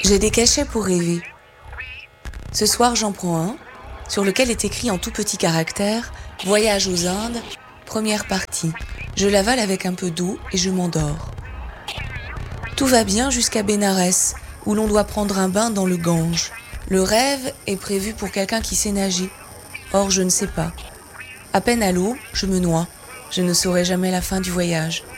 J'ai des cachets pour rêver. Ce soir, j'en prends un, sur lequel est écrit en tout petits caractères « Voyage aux Indes, première partie ». Je l'avale avec un peu d'eau et je m'endors. Tout va bien jusqu'à Bénarès, où l'on doit prendre un bain dans le Gange. Le rêve est prévu pour quelqu'un qui sait nager. Or, je ne sais pas. À peine à l'eau, je me noie. Je ne saurai jamais la fin du voyage.